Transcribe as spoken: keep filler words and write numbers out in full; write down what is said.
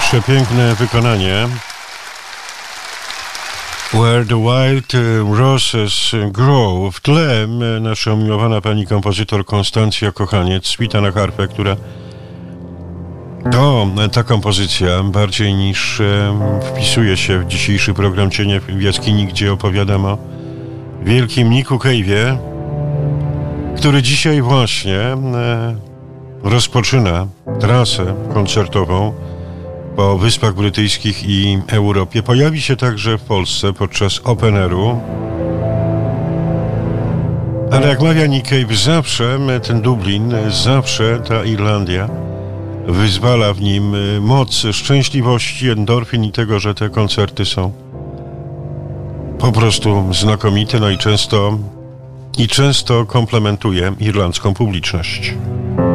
Przepiękne wykonanie. Where the White Roses Grow. W tle nasza umiłowana pani kompozytor Konstancja Kochaniec, suita na harpę, która to ta kompozycja bardziej niż wpisuje się w dzisiejszy program Cienie w jaskini, gdzie opowiadam o wielkim Nicku Cave'ie, który dzisiaj właśnie rozpoczyna trasę koncertową po Wyspach Brytyjskich i Europie. Pojawi się także w Polsce podczas Open Airu. Ale jak mawia Nick Cave, zawsze ten Dublin, zawsze ta Irlandia wyzwala w nim moc szczęśliwości, endorfin i tego, że te koncerty są po prostu znakomite, no i często i często komplementuje irlandzką publiczność.